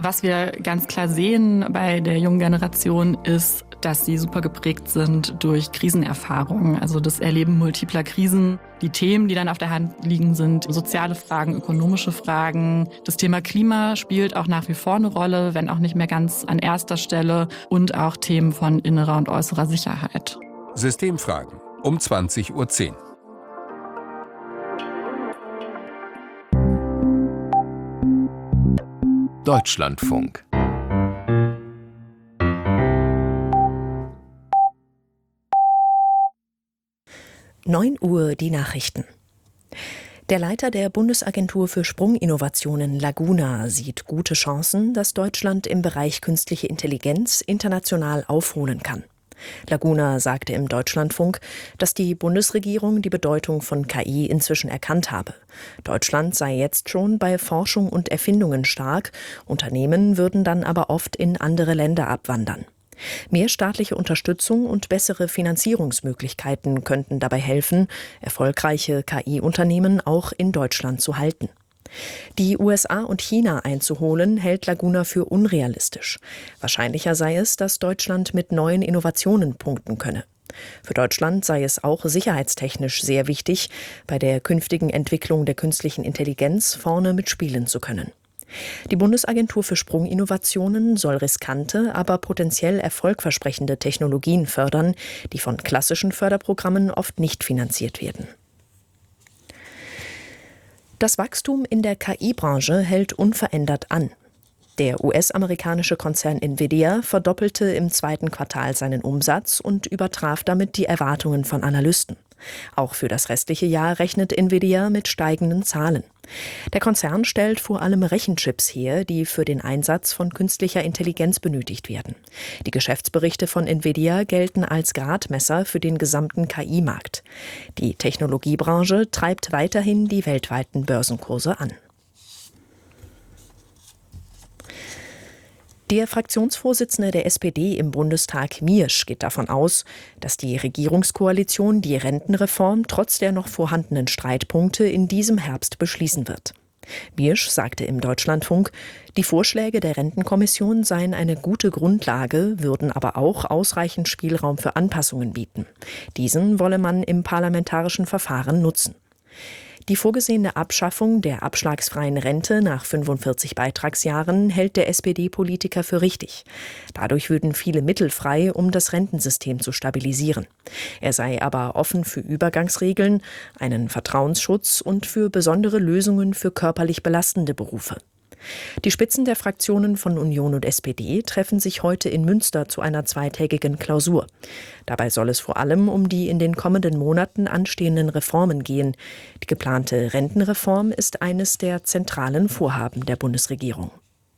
Was wir ganz klar sehen bei der jungen Generation ist, dass sie super geprägt sind durch Krisenerfahrungen, also das Erleben multipler Krisen. Die Themen, die dann auf der Hand liegen, sind soziale Fragen, ökonomische Fragen. Das Thema Klima spielt auch nach wie vor eine Rolle, wenn auch nicht mehr ganz an erster Stelle, und auch Themen von innerer und äußerer Sicherheit. Systemfragen um 20:10 Uhr. Deutschlandfunk. Neun Uhr die Nachrichten. Der Leiter der Bundesagentur für Sprunginnovationen Laguna sieht gute Chancen, dass Deutschland im Bereich künstliche Intelligenz international aufholen kann. Laguna sagte im Deutschlandfunk, dass die Bundesregierung die Bedeutung von KI inzwischen erkannt habe. Deutschland sei jetzt schon bei Forschung und Erfindungen stark, Unternehmen würden dann aber oft in andere Länder abwandern. Mehr staatliche Unterstützung und bessere Finanzierungsmöglichkeiten könnten dabei helfen, erfolgreiche KI-Unternehmen auch in Deutschland zu halten. Die USA und China einzuholen, hält Laguna für unrealistisch. Wahrscheinlicher sei es, dass Deutschland mit neuen Innovationen punkten könne. Für Deutschland sei es auch sicherheitstechnisch sehr wichtig, bei der künftigen Entwicklung der künstlichen Intelligenz vorne mitspielen zu können. Die Bundesagentur für Sprunginnovationen soll riskante, aber potenziell erfolgversprechende Technologien fördern, die von klassischen Förderprogrammen oft nicht finanziert werden. Das Wachstum in der KI-Branche hält unverändert an. Der US-amerikanische Konzern Nvidia verdoppelte im zweiten Quartal seinen Umsatz und übertraf damit die Erwartungen von Analysten. Auch für das restliche Jahr rechnet Nvidia mit steigenden Zahlen. Der Konzern stellt vor allem Rechenchips her, die für den Einsatz von künstlicher Intelligenz benötigt werden. Die Geschäftsberichte von Nvidia gelten als Gradmesser für den gesamten KI-Markt. Die Technologiebranche treibt weiterhin die weltweiten Börsenkurse an. Der Fraktionsvorsitzende der SPD im Bundestag, Miersch, geht davon aus, dass die Regierungskoalition die Rentenreform trotz der noch vorhandenen Streitpunkte in diesem Herbst beschließen wird. Miersch sagte im Deutschlandfunk, die Vorschläge der Rentenkommission seien eine gute Grundlage, würden aber auch ausreichend Spielraum für Anpassungen bieten. Diesen wolle man im parlamentarischen Verfahren nutzen. Die vorgesehene Abschaffung der abschlagsfreien Rente nach 45 Beitragsjahren hält der SPD-Politiker für richtig. Dadurch würden viele Mittel frei, um das Rentensystem zu stabilisieren. Er sei aber offen für Übergangsregeln, einen Vertrauensschutz und für besondere Lösungen für körperlich belastende Berufe. Die Spitzen der Fraktionen von Union und SPD treffen sich heute in Münster zu einer zweitägigen Klausur. Dabei soll es vor allem um die in den kommenden Monaten anstehenden Reformen gehen. Die geplante Rentenreform ist eines der zentralen Vorhaben der Bundesregierung.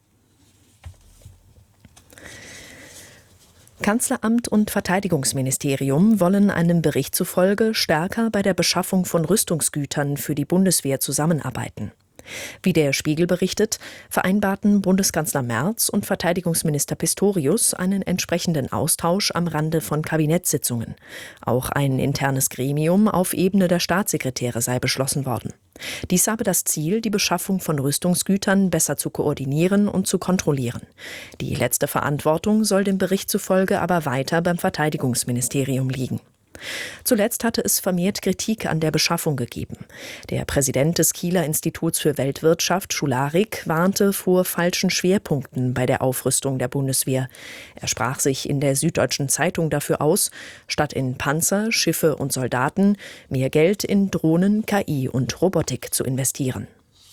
Kanzleramt und Verteidigungsministerium wollen einem Bericht zufolge stärker bei der Beschaffung von Rüstungsgütern für die Bundeswehr zusammenarbeiten. Wie der Spiegel berichtet, vereinbarten Bundeskanzler Merz und Verteidigungsminister Pistorius einen entsprechenden Austausch am Rande von Kabinettssitzungen. Auch ein internes Gremium auf Ebene der Staatssekretäre sei beschlossen worden. Dies habe das Ziel, die Beschaffung von Rüstungsgütern besser zu koordinieren und zu kontrollieren. Die letzte Verantwortung soll dem Bericht zufolge aber weiter beim Verteidigungsministerium liegen. Zuletzt hatte es vermehrt Kritik an der Beschaffung gegeben. Der Präsident des Kieler Instituts für Weltwirtschaft, Schularik, warnte vor falschen Schwerpunkten bei der Aufrüstung der Bundeswehr. Er sprach sich in der Süddeutschen Zeitung dafür aus, statt in Panzer, Schiffe und Soldaten mehr Geld in Drohnen, KI und Robotik zu investieren.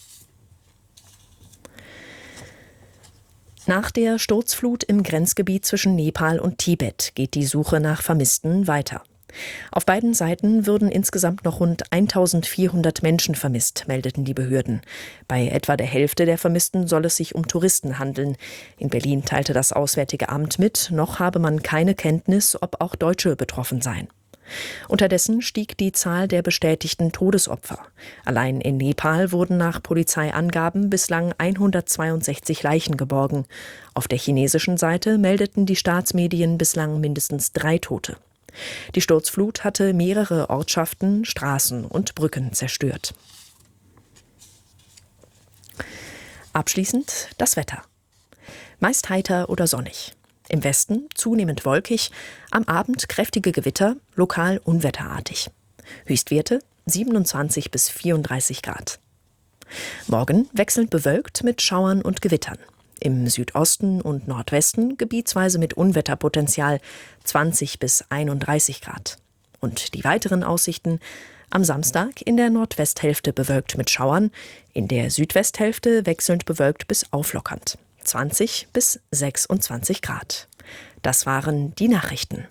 Nach der Sturzflut im Grenzgebiet zwischen Nepal und Tibet geht die Suche nach Vermissten weiter. Auf beiden Seiten würden insgesamt noch rund 1400 Menschen vermisst, meldeten die Behörden. Bei etwa der Hälfte der Vermissten soll es sich um Touristen handeln. In Berlin teilte das Auswärtige Amt mit, noch habe man keine Kenntnis, ob auch Deutsche betroffen seien. Unterdessen stieg die Zahl der bestätigten Todesopfer. Allein in Nepal wurden nach Polizeiangaben bislang 162 Leichen geborgen. Auf der chinesischen Seite meldeten die Staatsmedien bislang mindestens 3 Tote. Die Sturzflut hatte mehrere Ortschaften, Straßen und Brücken zerstört. Abschließend das Wetter. Meist heiter oder sonnig. Im Westen zunehmend wolkig, am Abend kräftige Gewitter, lokal unwetterartig. Höchstwerte 27 bis 34 Grad. Morgen wechselnd bewölkt mit Schauern und Gewittern. Im Südosten und Nordwesten gebietsweise mit Unwetterpotenzial 20 bis 31 Grad. Und die weiteren Aussichten: am Samstag in der Nordwesthälfte bewölkt mit Schauern, in der Südwesthälfte wechselnd bewölkt bis auflockernd. 20 bis 26 Grad. Das waren die Nachrichten.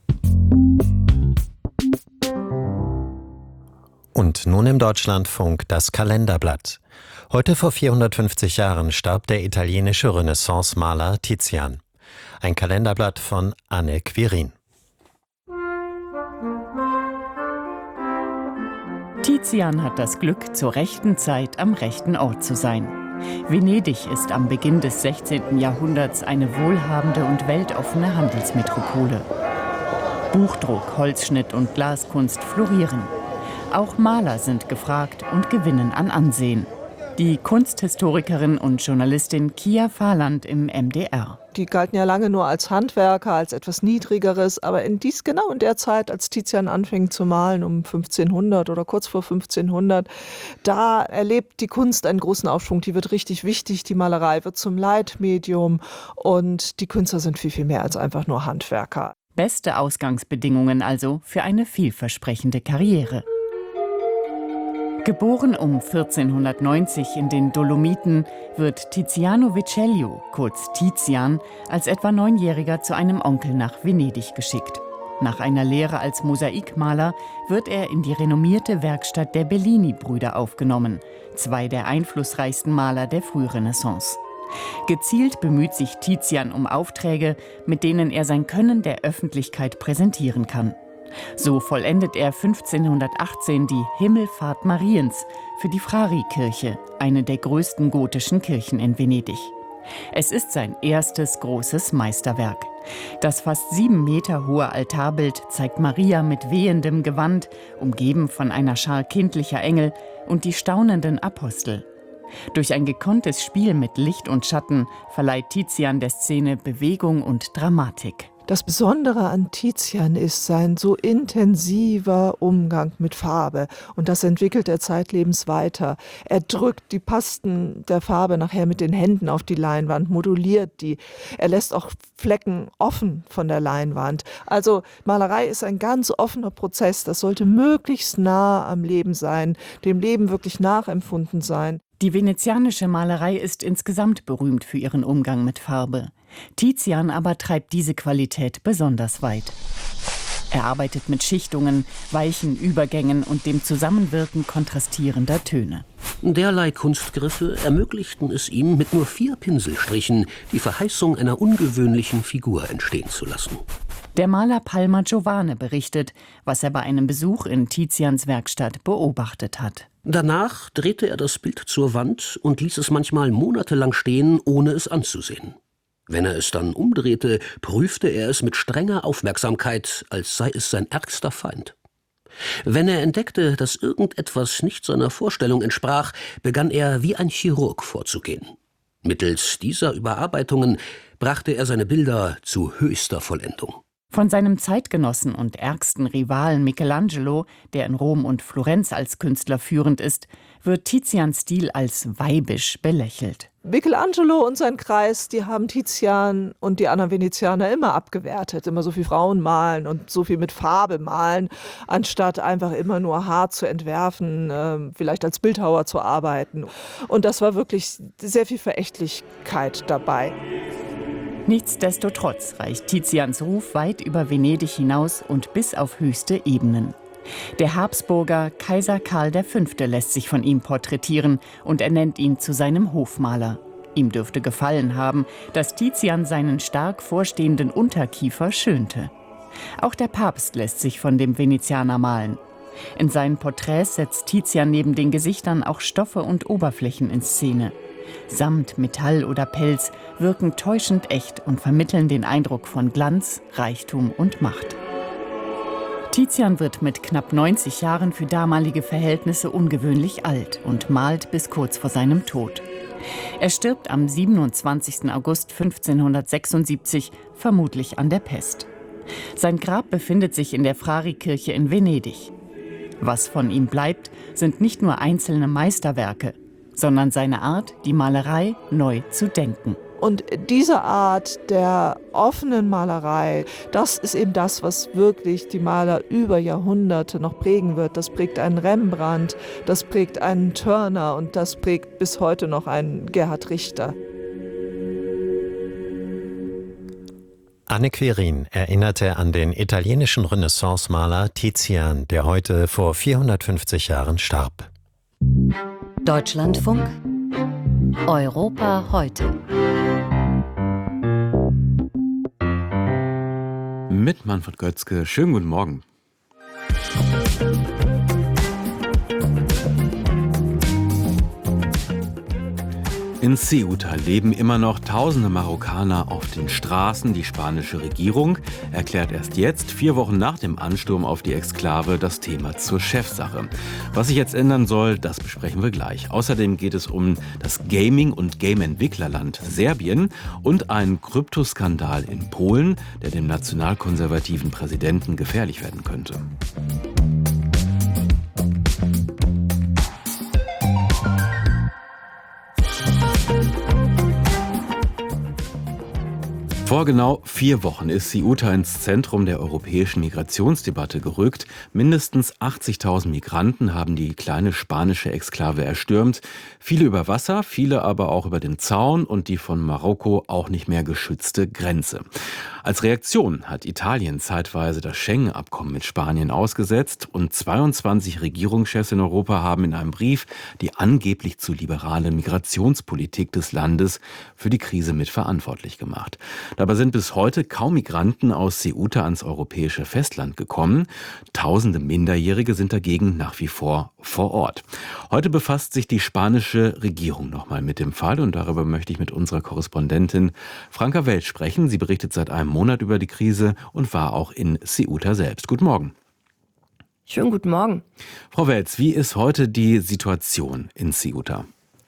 Und nun im Deutschlandfunk das Kalenderblatt. Heute vor 450 Jahren starb der italienische Renaissance-Maler Tizian. Ein Kalenderblatt von Anne Quirin. Tizian hat das Glück, zur rechten Zeit am rechten Ort zu sein. Venedig ist am Beginn des 16. Jahrhunderts eine wohlhabende und weltoffene Handelsmetropole. Buchdruck, Holzschnitt und Glaskunst florieren. Auch Maler sind gefragt und gewinnen an Ansehen. Die Kunsthistorikerin und Journalistin Kia Fahrland im MDR. Die galten ja lange nur als Handwerker, als etwas Niedrigeres, aber genau in der Zeit, als Tizian anfing zu malen, um 1500 oder kurz vor 1500, da erlebt die Kunst einen großen Aufschwung. Die wird richtig wichtig, die Malerei wird zum Leitmedium und die Künstler sind viel, viel mehr als einfach nur Handwerker. Beste Ausgangsbedingungen also für eine vielversprechende Karriere. Geboren um 1490 in den Dolomiten, wird Tiziano Vecellio, kurz Tizian, als etwa 9-Jähriger zu einem Onkel nach Venedig geschickt. Nach einer Lehre als Mosaikmaler wird er in die renommierte Werkstatt der Bellini-Brüder aufgenommen, 2 der einflussreichsten Maler der Frührenaissance. Gezielt bemüht sich Tizian um Aufträge, mit denen er sein Können der Öffentlichkeit präsentieren kann. So vollendet er 1518 die Himmelfahrt Mariens für die Frari-Kirche, eine der größten gotischen Kirchen in Venedig. Es ist sein erstes großes Meisterwerk. Das fast 7 Meter hohe Altarbild zeigt Maria mit wehendem Gewand, umgeben von einer Schar kindlicher Engel und die staunenden Apostel. Durch ein gekonntes Spiel mit Licht und Schatten verleiht Tizian der Szene Bewegung und Dramatik. Das Besondere an Tizian ist sein so intensiver Umgang mit Farbe. Und das entwickelt er zeitlebens weiter. Er drückt die Pasten der Farbe nachher mit den Händen auf die Leinwand, moduliert die. Er lässt auch Flecken offen von der Leinwand. Also Malerei ist ein ganz offener Prozess. Das sollte möglichst nah am Leben sein, dem Leben wirklich nachempfunden sein. Die venezianische Malerei ist insgesamt berühmt für ihren Umgang mit Farbe. Tizian aber treibt diese Qualität besonders weit. Er arbeitet mit Schichtungen, weichen Übergängen und dem Zusammenwirken kontrastierender Töne. Derlei Kunstgriffe ermöglichten es ihm, mit nur 4 Pinselstrichen die Verheißung einer ungewöhnlichen Figur entstehen zu lassen. Der Maler Palma Giovane berichtet, was er bei einem Besuch in Tizians Werkstatt beobachtet hat. Danach drehte er das Bild zur Wand und ließ es manchmal monatelang stehen, ohne es anzusehen. Wenn er es dann umdrehte, prüfte er es mit strenger Aufmerksamkeit, als sei es sein ärgster Feind. Wenn er entdeckte, dass irgendetwas nicht seiner Vorstellung entsprach, begann er wie ein Chirurg vorzugehen. Mittels dieser Überarbeitungen brachte er seine Bilder zu höchster Vollendung. Von seinem Zeitgenossen und ärgsten Rivalen Michelangelo, der in Rom und Florenz als Künstler führend ist, wird Tizians Stil als weibisch belächelt. Michelangelo und sein Kreis, die haben Tizian und die anderen Venezianer immer abgewertet. Immer so viel Frauen malen und so viel mit Farbe malen, anstatt einfach immer nur hart zu entwerfen, vielleicht als Bildhauer zu arbeiten. Und das war wirklich sehr viel Verächtlichkeit dabei. Nichtsdestotrotz reicht Tizians Ruf weit über Venedig hinaus und bis auf höchste Ebenen. Der Habsburger Kaiser Karl V. lässt sich von ihm porträtieren und ernennt ihn zu seinem Hofmaler. Ihm dürfte gefallen haben, dass Tizian seinen stark vorstehenden Unterkiefer schönte. Auch der Papst lässt sich von dem Venezianer malen. In seinen Porträts setzt Tizian neben den Gesichtern auch Stoffe und Oberflächen in Szene. Samt, Metall oder Pelz wirken täuschend echt und vermitteln den Eindruck von Glanz, Reichtum und Macht. Tizian wird mit knapp 90 Jahren für damalige Verhältnisse ungewöhnlich alt und malt bis kurz vor seinem Tod. Er stirbt am 27. August 1576, vermutlich an der Pest. Sein Grab befindet sich in der Frari-Kirche in Venedig. Was von ihm bleibt, sind nicht nur einzelne Meisterwerke, sondern seine Art, die Malerei neu zu denken. Und diese Art der offenen Malerei, das ist eben das, was wirklich die Maler über Jahrhunderte noch prägen wird. Das prägt einen Rembrandt, das prägt einen Turner und das prägt bis heute noch einen Gerhard Richter. Anne Querin erinnerte an den italienischen Renaissance-Maler Tizian, der heute vor 450 Jahren starb. Deutschlandfunk Europa heute. Mit Manfred Götzke. Schönen guten Morgen. In Ceuta leben immer noch tausende Marokkaner auf den Straßen. Die spanische Regierung erklärt erst jetzt, 4 Wochen nach dem Ansturm auf die Exklave, das Thema zur Chefsache. Was sich jetzt ändern soll, das besprechen wir gleich. Außerdem geht es um das Gaming- und Game-Entwicklerland Serbien und einen Kryptoskandal in Polen, der dem nationalkonservativen Präsidenten gefährlich werden könnte. Vor genau 4 Wochen ist Ceuta ins Zentrum der europäischen Migrationsdebatte gerückt. Mindestens 80.000 Migranten haben die kleine spanische Exklave erstürmt. Viele über Wasser, viele aber auch über den Zaun und die von Marokko auch nicht mehr geschützte Grenze. Als Reaktion hat Italien zeitweise das Schengen-Abkommen mit Spanien ausgesetzt und 22 Regierungschefs in Europa haben in einem Brief die angeblich zu liberale Migrationspolitik des Landes für die Krise mitverantwortlich gemacht. Dabei sind bis heute kaum Migranten aus Ceuta ans europäische Festland gekommen. Tausende Minderjährige sind dagegen nach wie vor Ort. Heute befasst sich die spanische Regierung nochmal mit dem Fall und darüber möchte ich mit unserer Korrespondentin Franka Welz sprechen. Sie berichtet seit einem Monat über die Krise und war auch in Ceuta selbst. Guten Morgen. Schönen guten Morgen. Frau Welz, wie ist heute die Situation in Ceuta?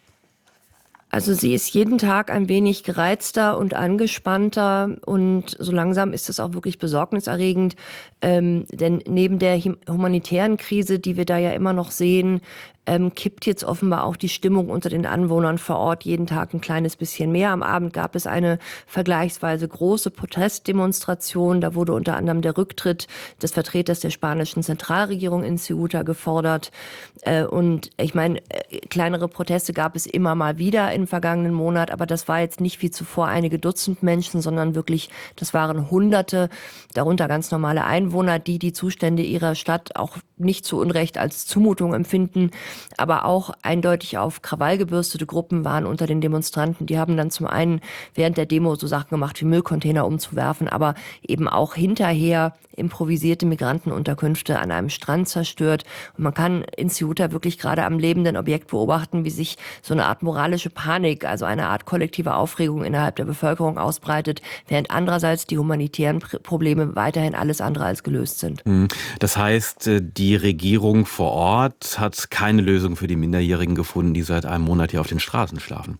Also sie ist jeden Tag ein wenig gereizter und angespannter und so langsam ist es auch wirklich besorgniserregend, denn neben der humanitären Krise, die wir da ja immer noch sehen, kippt jetzt offenbar auch die Stimmung unter den Anwohnern vor Ort jeden Tag ein kleines bisschen mehr. Am Abend gab es eine vergleichsweise große Protestdemonstration. Da wurde unter anderem der Rücktritt des Vertreters der spanischen Zentralregierung in Ceuta gefordert. Und ich meine, kleinere Proteste gab es immer mal wieder im vergangenen Monat, aber das war jetzt nicht wie zuvor einige Dutzend Menschen, sondern wirklich, das waren Hunderte, darunter ganz normale Einwohner, die die Zustände ihrer Stadt auch nicht zu Unrecht als Zumutung empfinden, aber auch eindeutig auf Krawall gebürstete Gruppen waren unter den Demonstranten. Die haben dann zum einen während der Demo so Sachen gemacht wie Müllcontainer umzuwerfen, aber eben auch hinterher improvisierte Migrantenunterkünfte an einem Strand zerstört. Und man kann in Ceuta wirklich gerade am lebenden Objekt beobachten, wie sich so eine Art moralische Panik, also eine Art kollektive Aufregung innerhalb der Bevölkerung ausbreitet, während andererseits die humanitären Probleme weiterhin alles andere als gelöst sind. Das heißt, die Regierung vor Ort hat keine Lösung für die Minderjährigen gefunden, die seit einem Monat hier auf den Straßen schlafen.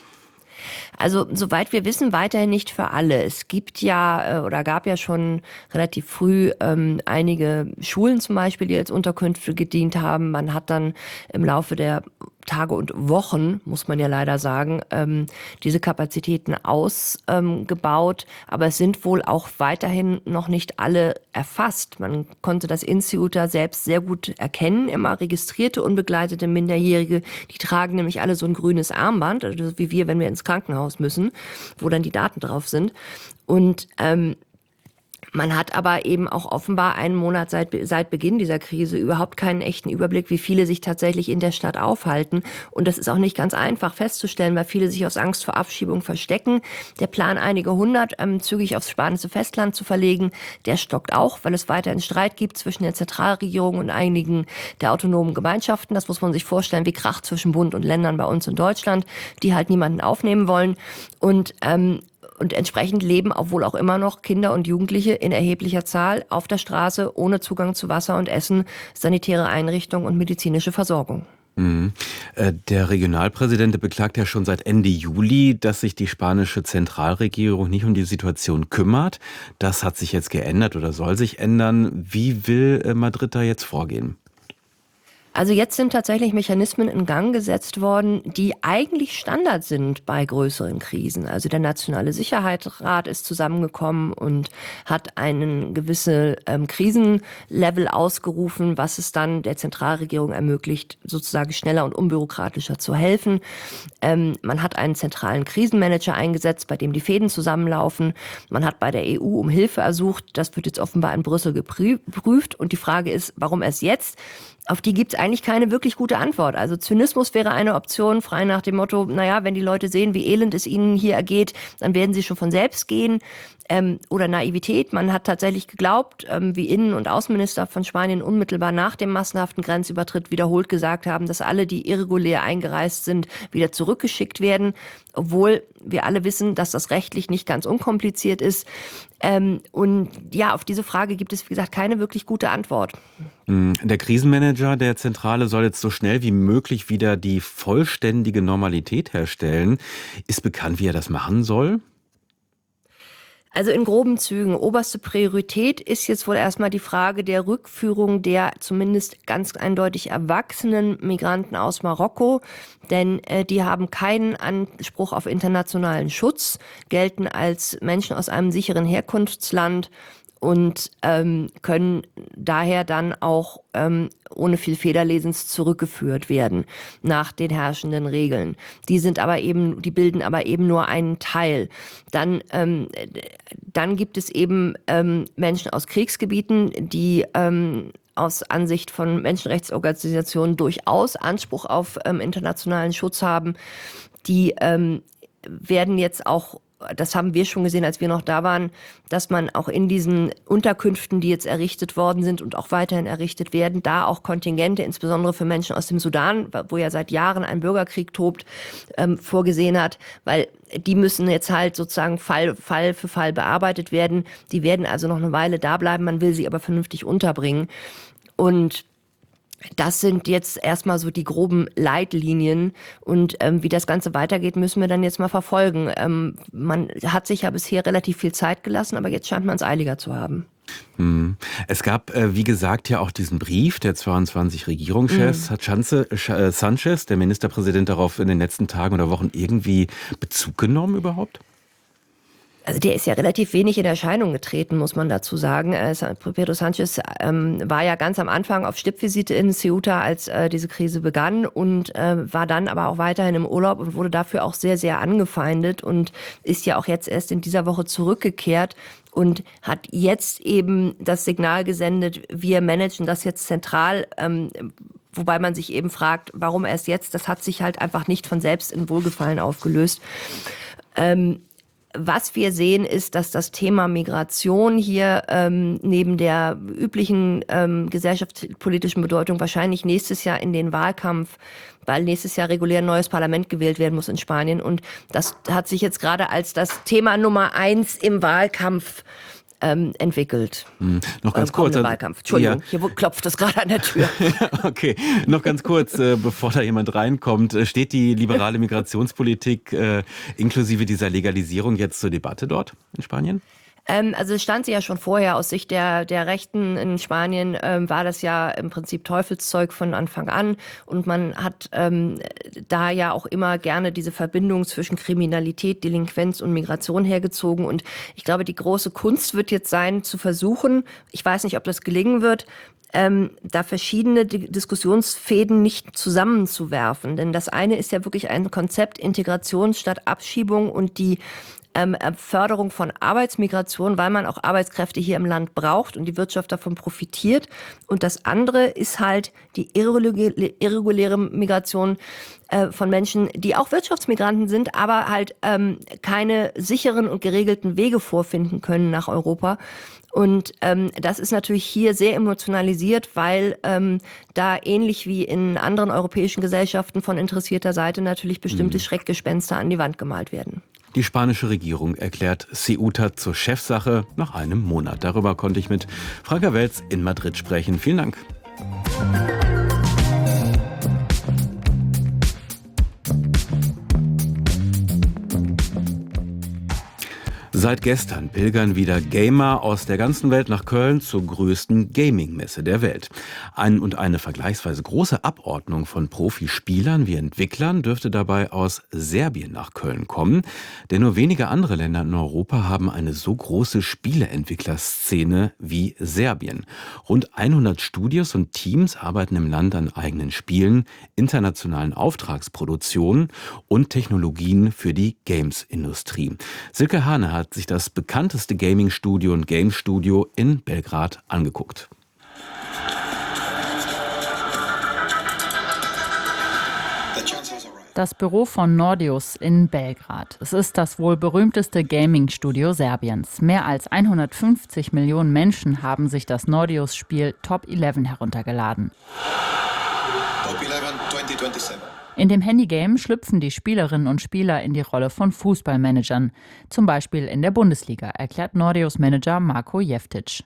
Also soweit wir wissen, weiterhin nicht für alle. Es gibt ja oder gab ja schon relativ früh einige Schulen zum Beispiel, die als Unterkünfte gedient haben. Man hat dann im Laufe der Tage und Wochen, muss man ja leider sagen, diese Kapazitäten ausgebaut. Aber es sind wohl auch weiterhin noch nicht alle erfasst. Man konnte das in Ceuta selbst sehr gut erkennen. Immer registrierte unbegleitete Minderjährige, die tragen nämlich alle so ein grünes Armband, also wie wir, wenn wir ins Krankenhaus müssen, wo dann die Daten drauf sind. Und man hat aber eben auch offenbar einen Monat seit Beginn dieser Krise überhaupt keinen echten Überblick, wie viele sich tatsächlich in der Stadt aufhalten. Und das ist auch nicht ganz einfach festzustellen, weil viele sich aus Angst vor Abschiebung verstecken. Der Plan, einige hundert zügig aufs spanische Festland zu verlegen, der stockt auch, weil es weiterhin Streit gibt zwischen der Zentralregierung und einigen der autonomen Gemeinschaften. Das muss man sich vorstellen wie Krach zwischen Bund und Ländern bei uns in Deutschland, die halt niemanden aufnehmen wollen. Und entsprechend leben obwohl auch immer noch Kinder und Jugendliche in erheblicher Zahl auf der Straße ohne Zugang zu Wasser und Essen, sanitäre Einrichtungen und medizinische Versorgung. Der Regionalpräsident beklagt ja schon seit Ende Juli, dass sich die spanische Zentralregierung nicht um die Situation kümmert. Das hat sich jetzt geändert oder soll sich ändern. Wie will Madrid da jetzt vorgehen? Also jetzt sind tatsächlich Mechanismen in Gang gesetzt worden, die eigentlich Standard sind bei größeren Krisen. Also der Nationale Sicherheitsrat ist zusammengekommen und hat einen gewissen Krisenlevel ausgerufen, was es dann der Zentralregierung ermöglicht, sozusagen schneller und unbürokratischer zu helfen. Man hat einen zentralen Krisenmanager eingesetzt, bei dem die Fäden zusammenlaufen. Man hat bei der EU um Hilfe ersucht. Das wird jetzt offenbar in Brüssel geprüft. Und die Frage ist, warum erst jetzt? Auf die gibt es eigentlich keine wirklich gute Antwort. Also Zynismus wäre eine Option, frei nach dem Motto, naja, wenn die Leute sehen, wie elend es ihnen hier ergeht, dann werden sie schon von selbst gehen. Oder Naivität. Man hat tatsächlich geglaubt, wie Innen- und Außenminister von Spanien unmittelbar nach dem massenhaften Grenzübertritt wiederholt gesagt haben, dass alle, die irregulär eingereist sind, wieder zurückgeschickt werden. Obwohl wir alle wissen, dass das rechtlich nicht ganz unkompliziert ist. Und ja, auf diese Frage gibt es, wie gesagt, keine wirklich gute Antwort. Der Krisenmanager der Zentrale soll jetzt so schnell wie möglich wieder die vollständige Normalität herstellen. Ist bekannt, wie er das machen soll? Also in groben Zügen. Oberste Priorität ist jetzt wohl erstmal die Frage der Rückführung der zumindest ganz eindeutig erwachsenen Migranten aus Marokko. Denn die haben keinen Anspruch auf internationalen Schutz, gelten als Menschen aus einem sicheren Herkunftsland und können daher dann auch ohne viel Federlesens zurückgeführt werden nach den herrschenden Regeln. Die bilden aber eben nur einen Teil. Dann gibt es eben Menschen aus Kriegsgebieten, die aus Ansicht von Menschenrechtsorganisationen durchaus Anspruch auf internationalen Schutz haben. Die werden jetzt auch, das haben wir schon gesehen, als wir noch da waren, dass man auch in diesen Unterkünften, die jetzt errichtet worden sind und auch weiterhin errichtet werden, da auch Kontingente, insbesondere für Menschen aus dem Sudan, wo ja seit Jahren ein Bürgerkrieg tobt, vorgesehen hat, weil die müssen jetzt halt sozusagen Fall für Fall bearbeitet werden. Die werden also noch eine Weile da bleiben, man will sie aber vernünftig unterbringen. Und das sind jetzt erstmal so die groben Leitlinien und wie das Ganze weitergeht, müssen wir dann jetzt mal verfolgen. Man hat sich ja bisher relativ viel Zeit gelassen, aber jetzt scheint man es eiliger zu haben. Es gab, wie gesagt, ja auch diesen Brief der 22 Regierungschefs. Hat Sánchez, der Ministerpräsident, darauf in den letzten Tagen oder Wochen irgendwie Bezug genommen überhaupt? Also der ist ja relativ wenig in Erscheinung getreten, muss man dazu sagen. Pedro Sánchez war ja ganz am Anfang auf Stippvisite in Ceuta, als diese Krise begann und war dann aber auch weiterhin im Urlaub und wurde dafür auch sehr, sehr angefeindet und ist ja auch jetzt erst in dieser Woche zurückgekehrt und hat jetzt eben das Signal gesendet, wir managen das jetzt zentral, wobei man sich eben fragt, warum erst jetzt? Das hat sich halt einfach nicht von selbst in Wohlgefallen aufgelöst. Was wir sehen, ist, dass das Thema Migration hier neben der üblichen gesellschaftspolitischen Bedeutung wahrscheinlich nächstes Jahr in den Wahlkampf, weil nächstes Jahr regulär ein neues Parlament gewählt werden muss in Spanien. Und das hat sich jetzt gerade als das Thema Nummer 1 im Wahlkampf entwickelt. Noch ganz kurz. Wahlkampf. Entschuldigung, hier klopft es gerade an der Tür. Okay, noch ganz kurz, bevor da jemand reinkommt. Steht die liberale Migrationspolitik inklusive dieser Legalisierung jetzt zur Debatte dort in Spanien? Also es stand sie ja schon vorher. Aus Sicht der Rechten in Spanien war das ja im Prinzip Teufelszeug von Anfang an. Und man hat da ja auch immer gerne diese Verbindung zwischen Kriminalität, Delinquenz und Migration hergezogen. Und ich glaube, die große Kunst wird jetzt sein, zu versuchen, ich weiß nicht, ob das gelingen wird, da verschiedene Diskussionsfäden nicht zusammenzuwerfen. Denn das eine ist ja wirklich ein Konzept Integration statt Abschiebung und die Förderung von Arbeitsmigration, weil man auch Arbeitskräfte hier im Land braucht und die Wirtschaft davon profitiert. Und das andere ist halt die irreguläre Migration von Menschen, die auch Wirtschaftsmigranten sind, aber halt keine sicheren und geregelten Wege vorfinden können nach Europa. Und das ist natürlich hier sehr emotionalisiert, weil da ähnlich wie in anderen europäischen Gesellschaften von interessierter Seite natürlich bestimmte Schreckgespenster an die Wand gemalt werden. Die spanische Regierung erklärt Ceuta zur Chefsache nach einem Monat. Darüber konnte ich mit Franka Welz in Madrid sprechen. Vielen Dank. Seit gestern pilgern wieder Gamer aus der ganzen Welt nach Köln zur größten Gaming-Messe der Welt. Eine vergleichsweise große Abordnung von Profispielern wie Entwicklern dürfte dabei aus Serbien nach Köln kommen. Denn nur wenige andere Länder in Europa haben eine so große Spieleentwicklerszene wie Serbien. Rund 100 Studios und Teams arbeiten im Land an eigenen Spielen, internationalen Auftragsproduktionen und Technologien für die Games-Industrie. Silke Hane hat sich das bekannteste Gaming-Studio und Game-Studio in Belgrad angeguckt. Das Büro von Nordeus in Belgrad. Es ist das wohl berühmteste Gaming-Studio Serbiens. Mehr als 150 Millionen Menschen haben sich das Nordeus-Spiel Top 11 heruntergeladen. Top 11 2027. In dem Handygame schlüpfen die Spielerinnen und Spieler in die Rolle von Fußballmanagern, zum Beispiel in der Bundesliga, erklärt Nordeus-Manager Marko Jeftic.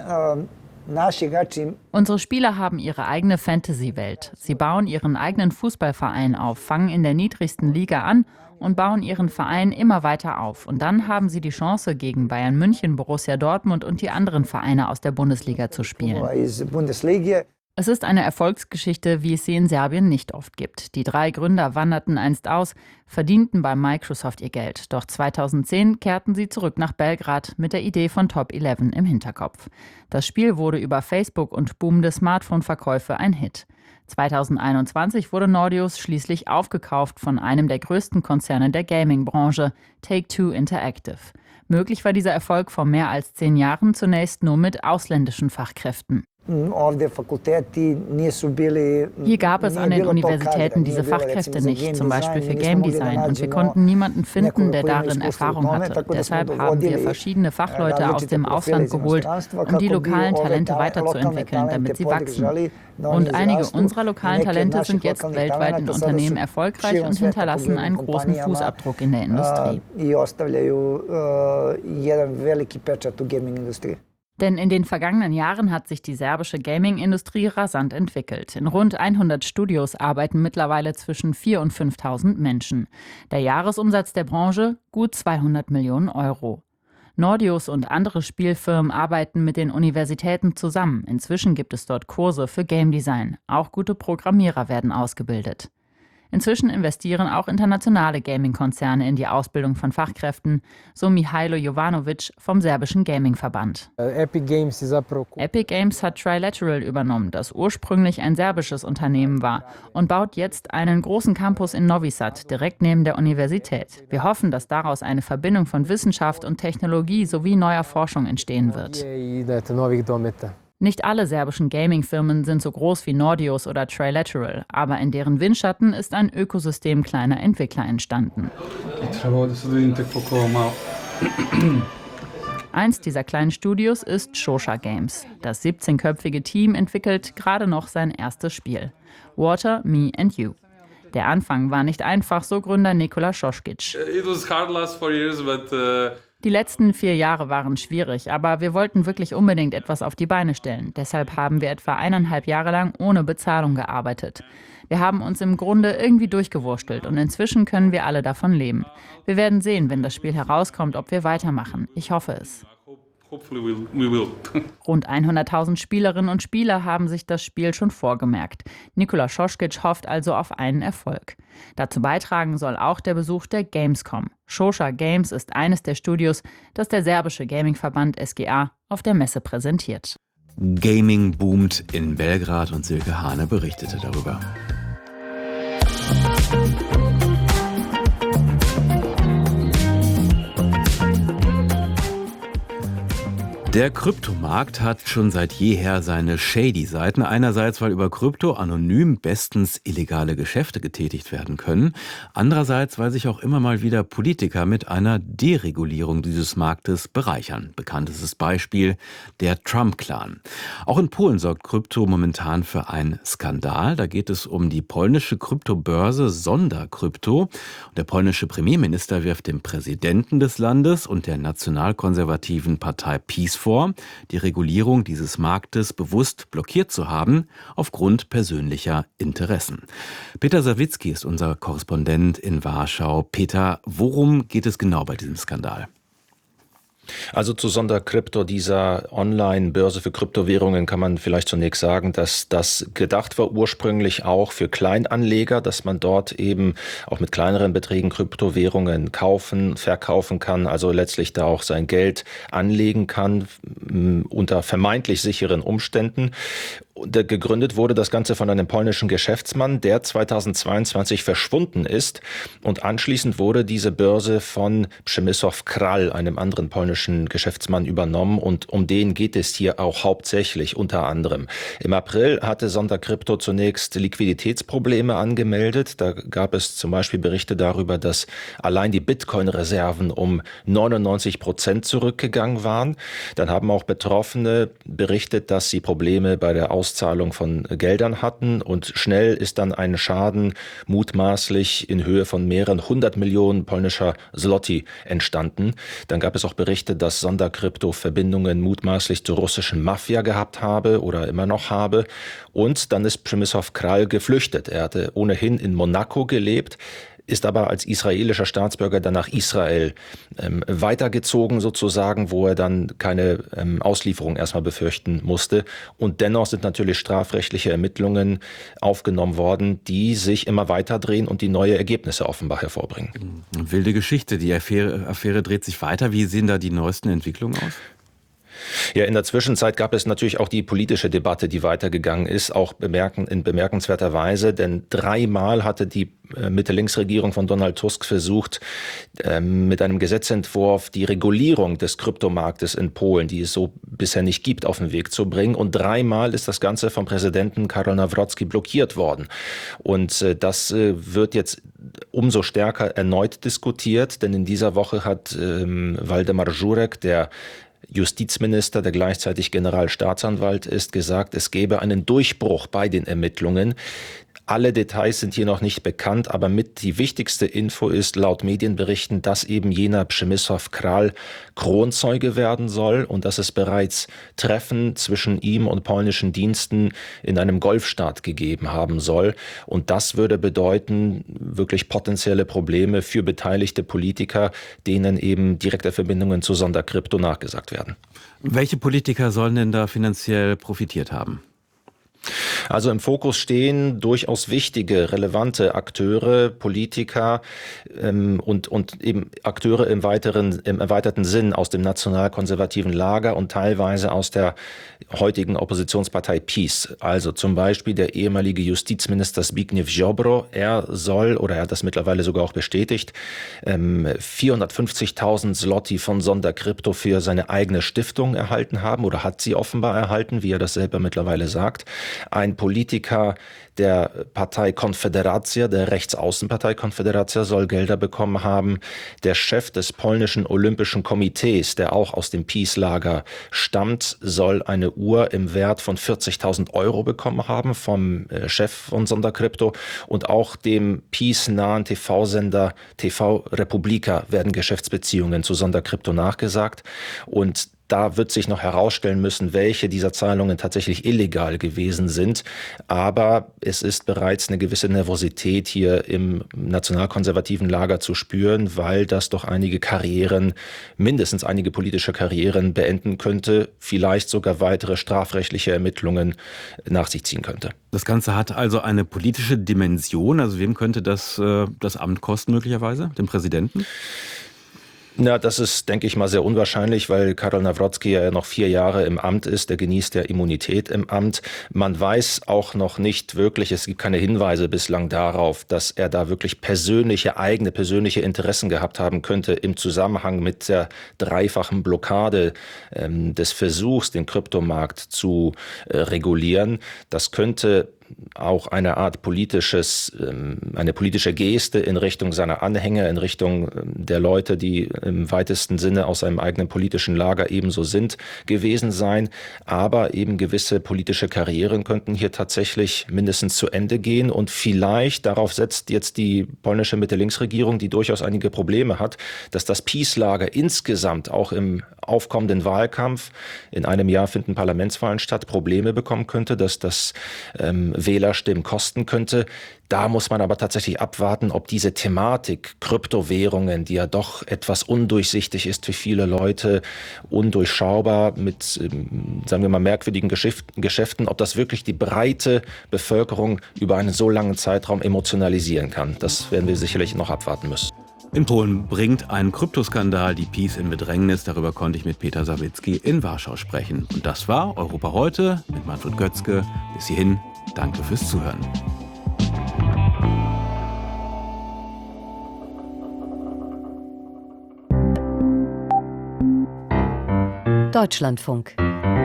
Unsere Spieler haben ihre eigene Fantasy-Welt. Sie bauen ihren eigenen Fußballverein auf, fangen in der niedrigsten Liga an und bauen ihren Verein immer weiter auf. Und dann haben sie die Chance, gegen Bayern München, Borussia Dortmund und die anderen Vereine aus der Bundesliga zu spielen. Es ist eine Erfolgsgeschichte, wie es sie in Serbien nicht oft gibt. Die 3 Gründer wanderten einst aus, verdienten bei Microsoft ihr Geld. Doch 2010 kehrten sie zurück nach Belgrad mit der Idee von Top 11 im Hinterkopf. Das Spiel wurde über Facebook und boomende Smartphone-Verkäufe ein Hit. 2021 wurde Nordeus schließlich aufgekauft von einem der größten Konzerne der Gaming-Branche, Take-Two Interactive. Möglich war dieser Erfolg vor mehr als 10 Jahren zunächst nur mit ausländischen Fachkräften. Hier gab es an den Universitäten diese Fachkräfte nicht, zum Beispiel für Game Design, und wir konnten niemanden finden, der darin Erfahrung hatte. Deshalb haben wir verschiedene Fachleute aus dem Ausland geholt, um die lokalen Talente weiterzuentwickeln, damit sie wachsen. Und einige unserer lokalen Talente sind jetzt weltweit in Unternehmen erfolgreich und hinterlassen einen großen Fußabdruck in der Industrie. Denn in den vergangenen Jahren hat sich die serbische Gaming-Industrie rasant entwickelt. In rund 100 Studios arbeiten mittlerweile zwischen 4.000 und 5.000 Menschen. Der Jahresumsatz der Branche gut 200 Millionen Euro. Nordeus und andere Spielfirmen arbeiten mit den Universitäten zusammen. Inzwischen gibt es dort Kurse für Game Design. Auch gute Programmierer werden ausgebildet. Inzwischen investieren auch internationale Gaming-Konzerne in die Ausbildung von Fachkräften, so Mihailo Jovanovic vom serbischen Gaming-Verband. Epic Games hat Trilateral übernommen, das ursprünglich ein serbisches Unternehmen war, und baut jetzt einen großen Campus in Novi Sad, direkt neben der Universität. Wir hoffen, dass daraus eine Verbindung von Wissenschaft und Technologie sowie neuer Forschung entstehen wird. Nicht alle serbischen Gaming-Firmen sind so groß wie Nordeus oder Trilateral, aber in deren Windschatten ist ein Ökosystem kleiner Entwickler entstanden. Eins dieser kleinen Studios ist Shosha Games. Das 17-köpfige Team entwickelt gerade noch sein erstes Spiel. Water, Me and You. Der Anfang war nicht einfach, so Gründer Nikola Šoškić. Die letzten 4 Jahre waren schwierig, aber wir wollten wirklich unbedingt etwas auf die Beine stellen. Deshalb haben wir etwa 1,5 Jahre lang ohne Bezahlung gearbeitet. Wir haben uns im Grunde irgendwie durchgewurstelt und inzwischen können wir alle davon leben. Wir werden sehen, wenn das Spiel herauskommt, ob wir weitermachen. Ich hoffe es. Rund 100.000 Spielerinnen und Spieler haben sich das Spiel schon vorgemerkt. Nikola Šoškić hofft also auf einen Erfolg. Dazu beitragen soll auch der Besuch der Gamescom. Shosha Games ist eines der Studios, das der serbische Gaming-Verband SGA auf der Messe präsentiert. Gaming boomt in Belgrad und Silke Hane berichtete darüber. Der Kryptomarkt hat schon seit jeher seine Shady-Seiten. Einerseits, weil über Krypto anonym bestens illegale Geschäfte getätigt werden können. Andererseits, weil sich auch immer mal wieder Politiker mit einer Deregulierung dieses Marktes bereichern. Bekanntestes Beispiel der Trump-Clan. Auch in Polen sorgt Krypto momentan für einen Skandal. Da geht es um die polnische Kryptobörse Sonderkrypto. Der polnische Premierminister wirft dem Präsidenten des Landes und der nationalkonservativen Partei PiS vor, die Regulierung dieses Marktes bewusst blockiert zu haben, aufgrund persönlicher Interessen. Peter Sawicki ist unser Korrespondent in Warschau. Peter, worum geht es genau bei diesem Skandal? Also zu Sonderkrypto, dieser Online-Börse für Kryptowährungen, kann man vielleicht zunächst sagen, dass das gedacht war ursprünglich auch für Kleinanleger, dass man dort eben auch mit kleineren Beträgen Kryptowährungen kaufen, verkaufen kann, also letztlich da auch sein Geld anlegen kann unter vermeintlich sicheren Umständen. Gegründet wurde das Ganze von einem polnischen Geschäftsmann, der 2022 verschwunden ist, und anschließend wurde diese Börse von Przemysław Kral, einem anderen polnischen Geschäftsmann, übernommen, und um den geht es hier auch hauptsächlich unter anderem. Im April hatte Sonderkrypto zunächst Liquiditätsprobleme angemeldet. Da gab es zum Beispiel Berichte darüber, dass allein die Bitcoin-Reserven um 99% zurückgegangen waren. Dann haben auch Betroffene berichtet, dass sie Probleme bei der Auszahlung von Geldern hatten, und schnell ist dann ein Schaden mutmaßlich in Höhe von mehreren 100 Millionen polnischer Zloty entstanden. Dann gab es auch Berichte, dass Sonderkrypto Verbindungen mutmaßlich zur russischen Mafia gehabt habe oder immer noch habe. Und dann ist Przemysław Kral geflüchtet. Er hatte ohnehin in Monaco gelebt, ist aber als israelischer Staatsbürger dann nach Israel weitergezogen sozusagen, wo er dann keine Auslieferung erstmal befürchten musste. Und dennoch sind natürlich strafrechtliche Ermittlungen aufgenommen worden, die sich immer weiter drehen und die neue Ergebnisse offenbar hervorbringen. Wilde Geschichte. Die Affäre dreht sich weiter. Wie sehen da die neuesten Entwicklungen aus? Ja, in der Zwischenzeit gab es natürlich auch die politische Debatte, die weitergegangen ist, auch in bemerkenswerter Weise, denn 3-mal hatte die Mitte-Links-Regierung von Donald Tusk versucht, mit einem Gesetzentwurf die Regulierung des Kryptomarktes in Polen, die es so bisher nicht gibt, auf den Weg zu bringen. Und 3-mal ist das Ganze vom Präsidenten Karol Nawrocki blockiert worden. Und das wird jetzt umso stärker erneut diskutiert, denn in dieser Woche hat Waldemar Żurek, der Justizminister, der gleichzeitig Generalstaatsanwalt ist, gesagt, es gebe einen Durchbruch bei den Ermittlungen. Alle Details sind hier noch nicht bekannt, aber mit die wichtigste Info ist laut Medienberichten, dass eben jener Przemysław Kral Kronzeuge werden soll und dass es bereits Treffen zwischen ihm und polnischen Diensten in einem Golfstaat gegeben haben soll. Und das würde bedeuten, wirklich potenzielle Probleme für beteiligte Politiker, denen eben direkte Verbindungen zu Sonderkrypto nachgesagt werden. Welche Politiker sollen denn da finanziell profitiert haben? Also im Fokus stehen durchaus wichtige, relevante Akteure, Politiker und eben Akteure im erweiterten Sinn aus dem nationalkonservativen Lager und teilweise aus der heutigen Oppositionspartei PiS. Also zum Beispiel der ehemalige Justizminister Zbigniew Ziobro. Er soll, oder er hat das mittlerweile sogar auch bestätigt, 450.000 Zloty von Sonderkrypto für seine eigene Stiftung erhalten haben oder hat sie offenbar erhalten, wie er das selber mittlerweile sagt. Ein Politiker der Partei Konfederacja, der Rechtsaußenpartei Konfederacja, soll Gelder bekommen haben. Der Chef des polnischen Olympischen Komitees, der auch aus dem PiS-Lager stammt, soll eine Uhr im Wert von 40.000 Euro bekommen haben vom Chef von Sonderkrypto. Und auch dem PiS-nahen TV-Sender TV Republika werden Geschäftsbeziehungen zu Sonderkrypto nachgesagt. Und da wird sich noch herausstellen müssen, welche dieser Zahlungen tatsächlich illegal gewesen sind. Aber es ist bereits eine gewisse Nervosität hier im nationalkonservativen Lager zu spüren, weil das doch mindestens einige politische Karrieren beenden könnte, vielleicht sogar weitere strafrechtliche Ermittlungen nach sich ziehen könnte. Das Ganze hat also eine politische Dimension. Also wem könnte das Amt kosten möglicherweise? Dem Präsidenten? Ja, das ist, denke ich mal, sehr unwahrscheinlich, weil Karol Nawrocki ja noch 4 Jahre im Amt ist. Der genießt ja Immunität im Amt. Man weiß auch noch nicht wirklich, es gibt keine Hinweise bislang darauf, dass er da wirklich eigene persönliche Interessen gehabt haben könnte im Zusammenhang mit der 3-fachen Blockade des Versuchs, den Kryptomarkt zu regulieren. Das könnte auch eine politische Geste in Richtung seiner Anhänger, in Richtung der Leute, die im weitesten Sinne aus seinem eigenen politischen Lager ebenso sind, gewesen sein. Aber eben gewisse politische Karrieren könnten hier tatsächlich mindestens zu Ende gehen. Und vielleicht, darauf setzt jetzt die polnische Mitte-Links-Regierung, die durchaus einige Probleme hat, dass das PiS-Lager insgesamt auch im aufkommenden Wahlkampf, in einem Jahr finden Parlamentswahlen statt, Probleme bekommen könnte, dass das Wählerstimmen kosten könnte. Da muss man aber tatsächlich abwarten, ob diese Thematik Kryptowährungen, die ja doch etwas undurchsichtig ist für viele Leute, undurchschaubar mit, sagen wir mal, merkwürdigen Geschäften, ob das wirklich die breite Bevölkerung über einen so langen Zeitraum emotionalisieren kann. Das werden wir sicherlich noch abwarten müssen. In Polen bringt ein Kryptoskandal die PiS in Bedrängnis. Darüber konnte ich mit Peter Sawicki in Warschau sprechen. Und das war Europa heute mit Manfred Götzke. Bis hierhin, danke fürs Zuhören. Deutschlandfunk.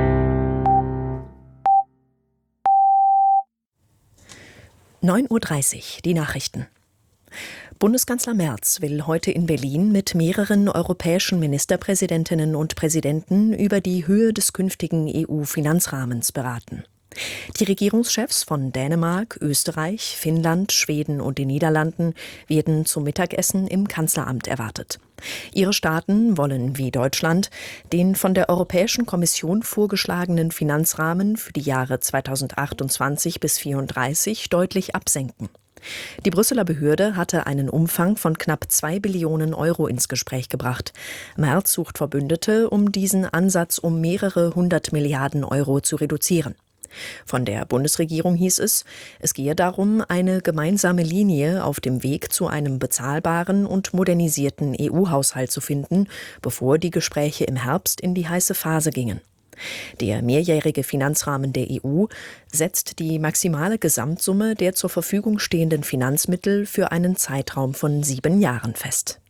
(9:30 Uhr), die Nachrichten. Bundeskanzler Merz will heute in Berlin mit mehreren europäischen Ministerpräsidentinnen und Präsidenten über die Höhe des künftigen EU-Finanzrahmens beraten. Die Regierungschefs von Dänemark, Österreich, Finnland, Schweden und den Niederlanden werden zum Mittagessen im Kanzleramt erwartet. Ihre Staaten wollen, wie Deutschland, den von der Europäischen Kommission vorgeschlagenen Finanzrahmen für die Jahre 2028 bis 2034 deutlich absenken. Die Brüsseler Behörde hatte einen Umfang von knapp 2 Billionen Euro ins Gespräch gebracht. Merz sucht Verbündete, um diesen Ansatz um mehrere 100 Milliarden Euro zu reduzieren. Von der Bundesregierung hieß es, es gehe darum, eine gemeinsame Linie auf dem Weg zu einem bezahlbaren und modernisierten EU-Haushalt zu finden, bevor die Gespräche im Herbst in die heiße Phase gingen. Der mehrjährige Finanzrahmen der EU setzt die maximale Gesamtsumme der zur Verfügung stehenden Finanzmittel für einen Zeitraum von 7 Jahren fest.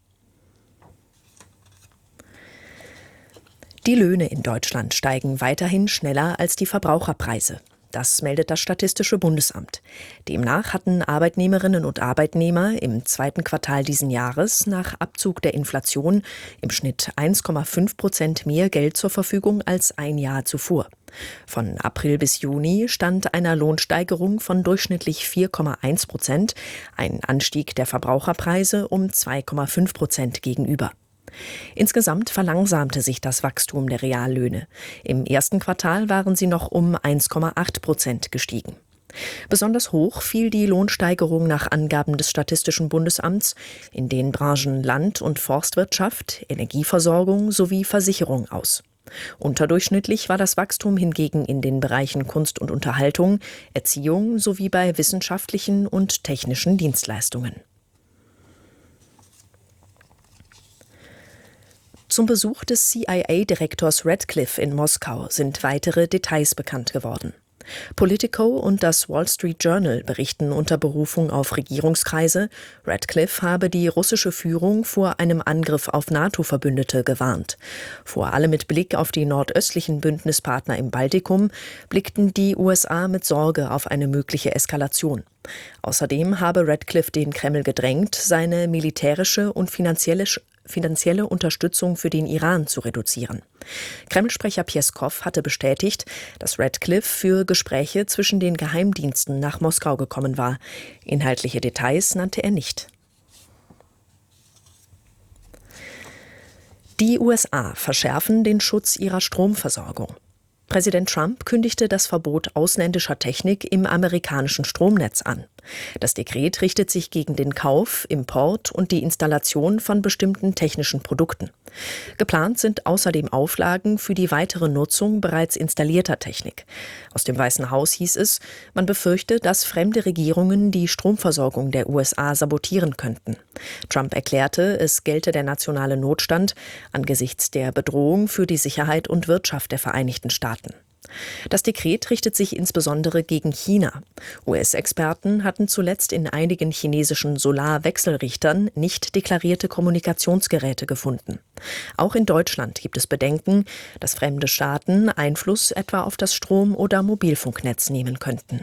Die Löhne in Deutschland steigen weiterhin schneller als die Verbraucherpreise. Das meldet das Statistische Bundesamt. Demnach hatten Arbeitnehmerinnen und Arbeitnehmer im zweiten Quartal diesen Jahres nach Abzug der Inflation im Schnitt 1,5% mehr Geld zur Verfügung als ein Jahr zuvor. Von April bis Juni stand einer Lohnsteigerung von durchschnittlich 4,1%, ein Anstieg der Verbraucherpreise um 2,5% gegenüber. Insgesamt verlangsamte sich das Wachstum der Reallöhne. Im ersten Quartal waren sie noch um 1,8% gestiegen. Besonders hoch fiel die Lohnsteigerung nach Angaben des Statistischen Bundesamts in den Branchen Land- und Forstwirtschaft, Energieversorgung sowie Versicherung aus. Unterdurchschnittlich war das Wachstum hingegen in den Bereichen Kunst und Unterhaltung, Erziehung sowie bei wissenschaftlichen und technischen Dienstleistungen. Zum Besuch des CIA-Direktors Radcliffe in Moskau sind weitere Details bekannt geworden. Politico und das Wall Street Journal berichten unter Berufung auf Regierungskreise, Radcliffe habe die russische Führung vor einem Angriff auf NATO-Verbündete gewarnt. Vor allem mit Blick auf die nordöstlichen Bündnispartner im Baltikum blickten die USA mit Sorge auf eine mögliche Eskalation. Außerdem habe Radcliffe den Kreml gedrängt, seine militärische und finanzielle Unterstützung für den Iran zu reduzieren. Kreml-Sprecher Pjeskow hatte bestätigt, dass Radcliffe für Gespräche zwischen den Geheimdiensten nach Moskau gekommen war. Inhaltliche Details nannte er nicht. Die USA verschärfen den Schutz ihrer Stromversorgung. Präsident Trump kündigte das Verbot ausländischer Technik im amerikanischen Stromnetz an. Das Dekret richtet sich gegen den Kauf, Import und die Installation von bestimmten technischen Produkten. Geplant sind außerdem Auflagen für die weitere Nutzung bereits installierter Technik. Aus dem Weißen Haus hieß es, man befürchte, dass fremde Regierungen die Stromversorgung der USA sabotieren könnten. Trump erklärte, es gelte der nationale Notstand angesichts der Bedrohung für die Sicherheit und Wirtschaft der Vereinigten Staaten. Das Dekret richtet sich insbesondere gegen China. US-Experten hatten zuletzt in einigen chinesischen Solarwechselrichtern nicht deklarierte Kommunikationsgeräte gefunden. Auch in Deutschland gibt es Bedenken, dass fremde Staaten Einfluss etwa auf das Strom- oder Mobilfunknetz nehmen könnten.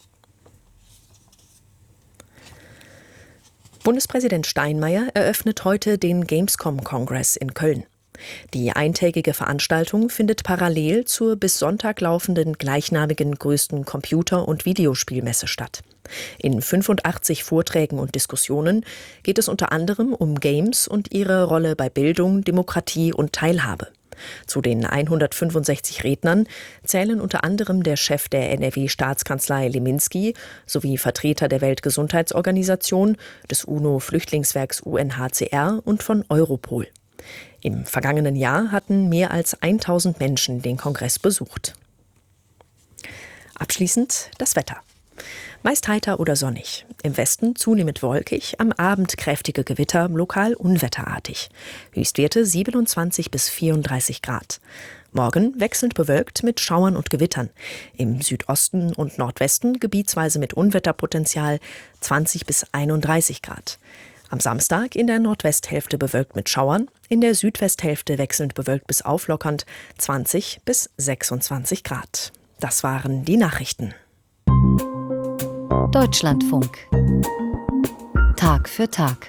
Bundespräsident Steinmeier eröffnet heute den Gamescom-Kongress in Köln. Die eintägige Veranstaltung findet parallel zur bis Sonntag laufenden gleichnamigen größten Computer- und Videospielmesse statt. In 85 Vorträgen und Diskussionen geht es unter anderem um Games und ihre Rolle bei Bildung, Demokratie und Teilhabe. Zu den 165 Rednern zählen unter anderem der Chef der NRW-Staatskanzlei Leminski sowie Vertreter der Weltgesundheitsorganisation, des UNO-Flüchtlingswerks UNHCR und von Europol. Im vergangenen Jahr hatten mehr als 1000 Menschen den Kongress besucht. Abschließend das Wetter. Meist heiter oder sonnig. Im Westen zunehmend wolkig, am Abend kräftige Gewitter, lokal unwetterartig. Höchstwerte 27 bis 34 Grad. Morgen wechselnd bewölkt mit Schauern und Gewittern. Im Südosten und Nordwesten gebietsweise mit Unwetterpotenzial 20 bis 31 Grad. Am Samstag in der Nordwesthälfte bewölkt mit Schauern, in der Südwesthälfte wechselnd bewölkt bis auflockernd 20 bis 26 Grad. Das waren die Nachrichten. Deutschlandfunk. Tag für Tag.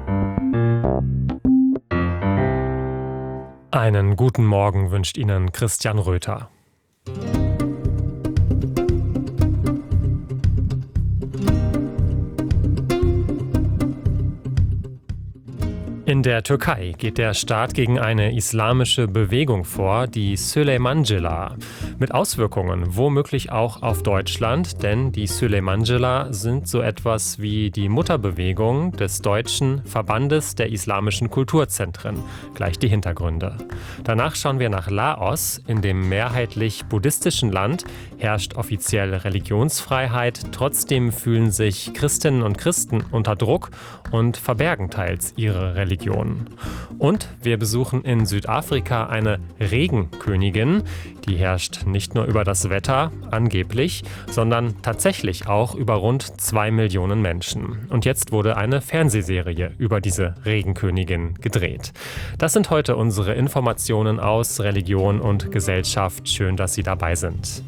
Einen guten Morgen wünscht Ihnen Christian Röther. In der Türkei geht der Staat gegen eine islamische Bewegung vor, die Süleymancılar. Mit Auswirkungen womöglich auch auf Deutschland, denn die Süleymancılar sind so etwas wie die Mutterbewegung des deutschen Verbandes der islamischen Kulturzentren. Gleich die Hintergründe. Danach schauen wir nach Laos. In dem mehrheitlich buddhistischen Land herrscht offiziell Religionsfreiheit. Trotzdem fühlen sich Christinnen und Christen unter Druck und verbergen teils ihre Religion. Und wir besuchen in Südafrika eine Regenkönigin. Die herrscht nicht nur über das Wetter, angeblich, sondern tatsächlich auch über rund 2 Millionen Menschen. Und jetzt wurde eine Fernsehserie über diese Regenkönigin gedreht. Das sind heute unsere Informationen aus Religion und Gesellschaft. Schön, dass Sie dabei sind.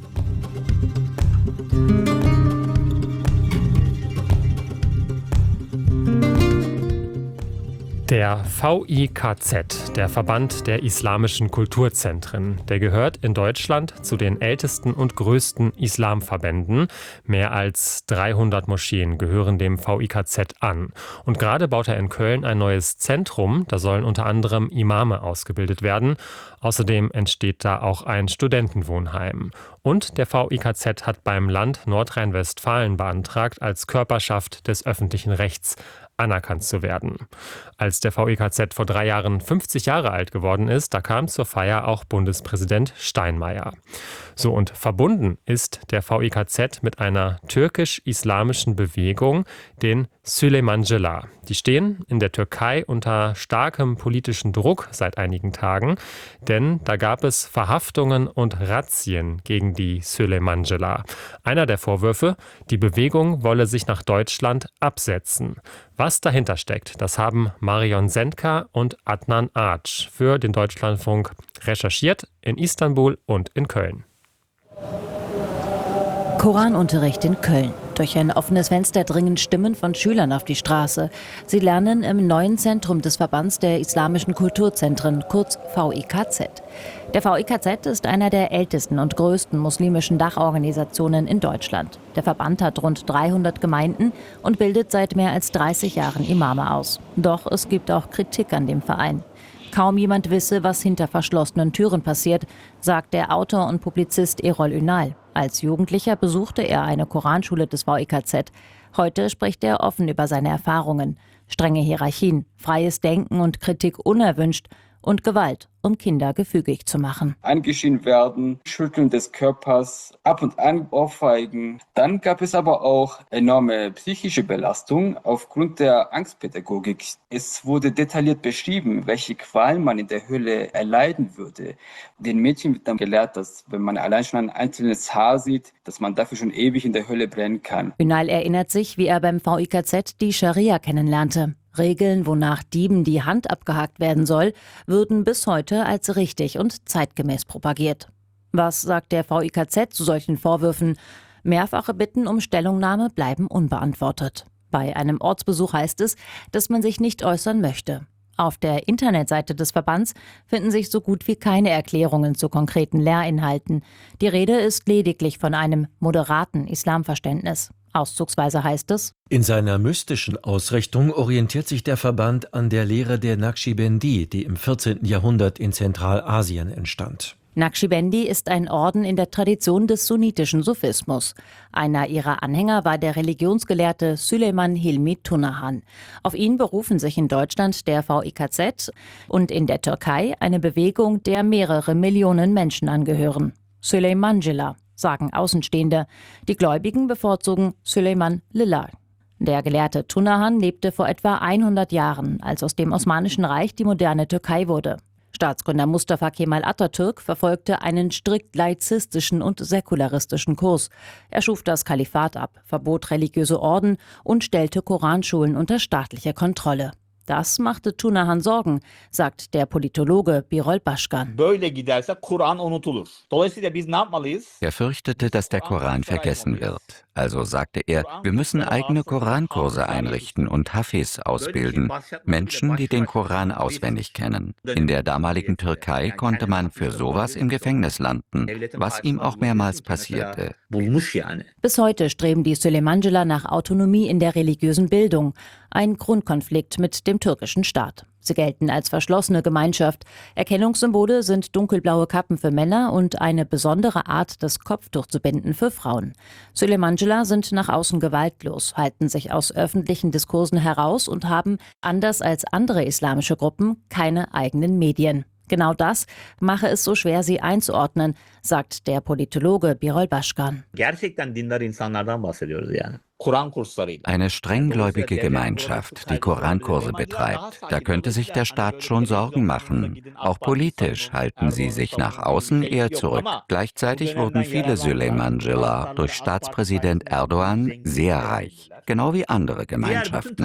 Der VIKZ, der Verband der islamischen Kulturzentren, der gehört in Deutschland zu den ältesten und größten Islamverbänden. Mehr als 300 Moscheen gehören dem VIKZ an. Und gerade baut er in Köln ein neues Zentrum. Da sollen unter anderem Imame ausgebildet werden. Außerdem entsteht da auch ein Studentenwohnheim. Und der VIKZ hat beim Land Nordrhein-Westfalen beantragt, als Körperschaft des öffentlichen Rechts anerkannt zu werden. Als der VIKZ vor 3 Jahren 50 Jahre alt geworden ist, da kam zur Feier auch Bundespräsident Steinmeier. So, und verbunden ist der VIKZ mit einer türkisch-islamischen Bewegung, den Süleymancılar. Die stehen in der Türkei unter starkem politischen Druck seit einigen Tagen, denn da gab es Verhaftungen und Razzien gegen die Süleymancılar. Einer der Vorwürfe, die Bewegung wolle sich nach Deutschland absetzen. Was dahinter steckt, das haben Marion Sendka und Adnan Ağaç für den Deutschlandfunk recherchiert in Istanbul und in Köln. Koranunterricht in Köln. Durch ein offenes Fenster dringen Stimmen von Schülern auf die Straße. Sie lernen im neuen Zentrum des Verbands der islamischen Kulturzentren, kurz VIKZ. Der VIKZ ist einer der ältesten und größten muslimischen Dachorganisationen in Deutschland. Der Verband hat rund 300 Gemeinden und bildet seit mehr als 30 Jahren Imame aus. Doch es gibt auch Kritik an dem Verein. Kaum jemand wisse, was hinter verschlossenen Türen passiert, sagt der Autor und Publizist Erol Ünal. Als Jugendlicher besuchte er eine Koranschule des VIKZ. Heute spricht er offen über seine Erfahrungen. Strenge Hierarchien, freies Denken und Kritik unerwünscht und Gewalt, um Kinder gefügig zu machen. Angeschrien werden, Schütteln des Körpers, ab und an Ohrfeigen. Dann gab es aber auch enorme psychische Belastung aufgrund der Angstpädagogik. Es wurde detailliert beschrieben, welche Qualen man in der Hölle erleiden würde. Den Mädchen wird dann gelehrt, dass wenn man allein schon ein einzelnes Haar sieht, dass man dafür schon ewig in der Hölle brennen kann. Ünal erinnert sich, wie er beim VIKZ die Scharia kennenlernte. Regeln, wonach Dieben die Hand abgehackt werden soll, würden bis heute als richtig und zeitgemäß propagiert. Was sagt der VIKZ zu solchen Vorwürfen? Mehrfache Bitten um Stellungnahme bleiben unbeantwortet. Bei einem Ortsbesuch heißt es, dass man sich nicht äußern möchte. Auf der Internetseite des Verbands finden sich so gut wie keine Erklärungen zu konkreten Lehrinhalten. Die Rede ist lediglich von einem moderaten Islamverständnis. Auszugsweise heißt es: In seiner mystischen Ausrichtung orientiert sich der Verband an der Lehre der Naqschbendi, die im 14. Jahrhundert in Zentralasien entstand. Naqschbendi ist ein Orden in der Tradition des sunnitischen Sufismus. Einer ihrer Anhänger war der Religionsgelehrte Süleyman Hilmi Tunahan. Auf ihn berufen sich in Deutschland der VIKZ und in der Türkei eine Bewegung, der mehrere Millionen Menschen angehören. Süleymancılar, sagen Außenstehende. Die Gläubigen bevorzugen Süleymanlılar. Der Gelehrte Tunahan lebte vor etwa 100 Jahren, als aus dem Osmanischen Reich die moderne Türkei wurde. Staatsgründer Mustafa Kemal Atatürk verfolgte einen strikt laizistischen und säkularistischen Kurs. Er schuf das Kalifat ab, verbot religiöse Orden und stellte Koranschulen unter staatliche Kontrolle. Das machte Tunahan Sorgen, sagt der Politologe Birol Başkan. Er fürchtete, dass der Koran vergessen wird. Also sagte er, wir müssen eigene Korankurse einrichten und Hafiz ausbilden. Menschen, die den Koran auswendig kennen. In der damaligen Türkei konnte man für sowas im Gefängnis landen, was ihm auch mehrmals passierte. Bis heute streben die Süleymancılar nach Autonomie in der religiösen Bildung. Ein Grundkonflikt mit dem türkischen Staat. Sie gelten als verschlossene Gemeinschaft. Erkennungssymbole sind dunkelblaue Kappen für Männer und eine besondere Art, das Kopftuch zu binden für Frauen. Süleymancılar sind nach außen gewaltlos, halten sich aus öffentlichen Diskursen heraus und haben, anders als andere islamische Gruppen, keine eigenen Medien. Genau das mache es so schwer, sie einzuordnen, sagt der Politologe Birol Başkan. Eine strenggläubige Gemeinschaft, die Korankurse betreibt, da könnte sich der Staat schon Sorgen machen. Auch politisch halten sie sich nach außen eher zurück. Gleichzeitig wurden viele Süleymancılar durch Staatspräsident Erdogan sehr reich, genau wie andere Gemeinschaften.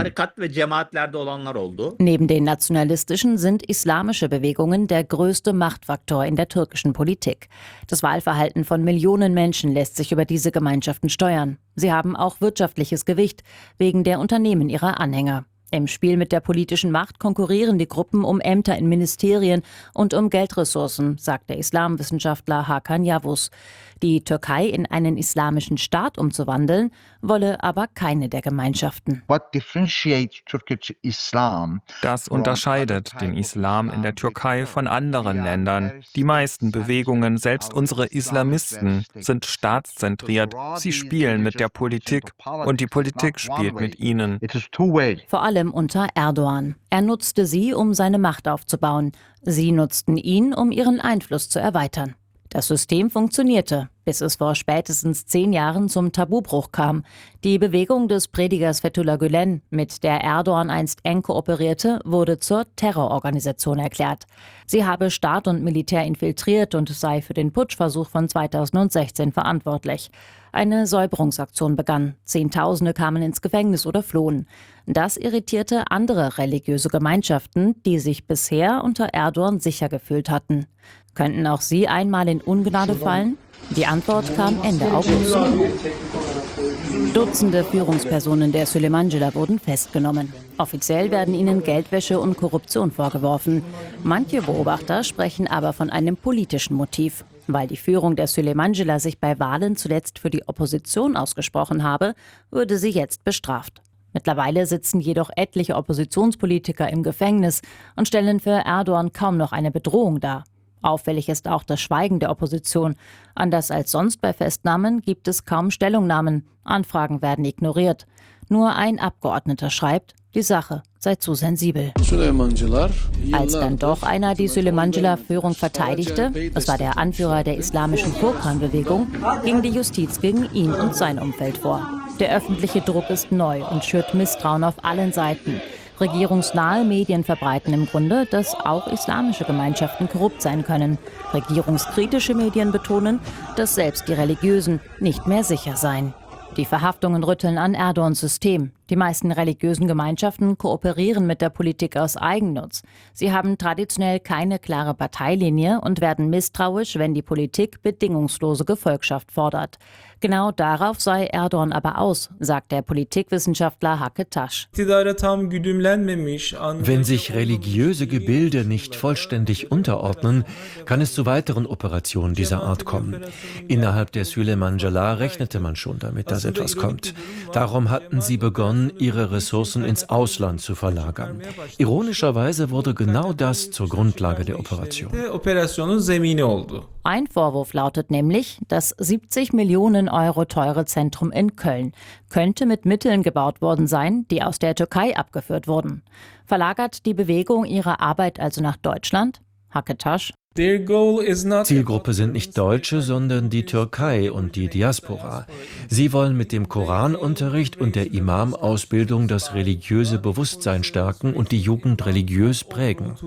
Neben den nationalistischen sind islamische Bewegungen der größte Machtfaktor in der türkischen Politik. Das Wahlverhalten von Millionen Menschen lässt sich über diese Gemeinschaften steuern. Sie haben auch wirtschaftliches Gewicht wegen der Unternehmen ihrer Anhänger. Im Spiel mit der politischen Macht konkurrieren die Gruppen um Ämter in Ministerien und um Geldressourcen, sagt der Islamwissenschaftler Hakan Yavuz. Die Türkei in einen islamischen Staat umzuwandeln, wolle aber keine der Gemeinschaften. Das unterscheidet den Islam in der Türkei von anderen Ländern. Die meisten Bewegungen, selbst unsere Islamisten, sind staatszentriert. Sie spielen mit der Politik und die Politik spielt mit ihnen. Vor allem unter Erdogan. Er nutzte sie, um seine Macht aufzubauen. Sie nutzten ihn, um ihren Einfluss zu erweitern. Das System funktionierte, bis es vor spätestens 10 Jahren zum Tabubruch kam. Die Bewegung des Predigers Fethullah Gülen, mit der Erdogan einst eng kooperierte, wurde zur Terrororganisation erklärt. Sie habe Staat und Militär infiltriert und sei für den Putschversuch von 2016 verantwortlich. Eine Säuberungsaktion begann. Zehntausende kamen ins Gefängnis oder flohen. Das irritierte andere religiöse Gemeinschaften, die sich bisher unter Erdogan sicher gefühlt hatten. Könnten auch sie einmal in Ungnade fallen? Die Antwort kam Ende August. Dutzende Führungspersonen der Süleymancılar wurden festgenommen. Offiziell werden ihnen Geldwäsche und Korruption vorgeworfen. Manche Beobachter sprechen aber von einem politischen Motiv. Weil die Führung der Süleymancılar sich bei Wahlen zuletzt für die Opposition ausgesprochen habe, würde sie jetzt bestraft. Mittlerweile sitzen jedoch etliche Oppositionspolitiker im Gefängnis und stellen für Erdogan kaum noch eine Bedrohung dar. Auffällig ist auch das Schweigen der Opposition. Anders als sonst bei Festnahmen gibt es kaum Stellungnahmen. Anfragen werden ignoriert. Nur ein Abgeordneter schreibt, die Sache sei zu sensibel. Als dann doch einer die Süleymancılar-Führung verteidigte, das war der Anführer der islamischen Furkan-Bewegung, ging die Justiz gegen ihn und sein Umfeld vor. Der öffentliche Druck ist neu und schürt Misstrauen auf allen Seiten. Regierungsnahe Medien verbreiten im Grunde, dass auch islamische Gemeinschaften korrupt sein können. Regierungskritische Medien betonen, dass selbst die Religiösen nicht mehr sicher seien. Die Verhaftungen rütteln an Erdogans System. Die meisten religiösen Gemeinschaften kooperieren mit der Politik aus Eigennutz. Sie haben traditionell keine klare Parteilinie und werden misstrauisch, wenn die Politik bedingungslose Gefolgschaft fordert. Genau darauf sei Erdoğan aber aus, sagt der Politikwissenschaftler Hakke Taş. Wenn sich religiöse Gebilde nicht vollständig unterordnen, kann es zu weiteren Operationen dieser Art kommen. Innerhalb der Süleymancılar rechnete man schon damit, dass etwas kommt. Darum hatten sie begonnen, ihre Ressourcen ins Ausland zu verlagern. Ironischerweise wurde genau das zur Grundlage der Operation. Ein Vorwurf lautet nämlich, das 70 Millionen Euro teure Zentrum in Köln könnte mit Mitteln gebaut worden sein, die aus der Türkei abgeführt wurden. Verlagert die Bewegung ihre Arbeit also nach Deutschland? Hakke Taş. Zielgruppe sind nicht Deutsche, sondern die Türkei und die Diaspora. Sie wollen mit dem Koranunterricht und der Imam-Ausbildung das religiöse Bewusstsein stärken und die Jugend religiös prägen.